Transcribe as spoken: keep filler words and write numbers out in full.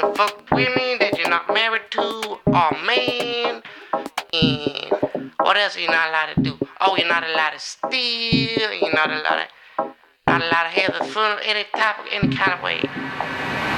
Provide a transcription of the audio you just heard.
wanna fuck with me that you're not married to or man. And what else are you not allowed to do? Oh, you're not allowed to steal. You're not allowed to, not allowed to have the fun any type of any kind of way.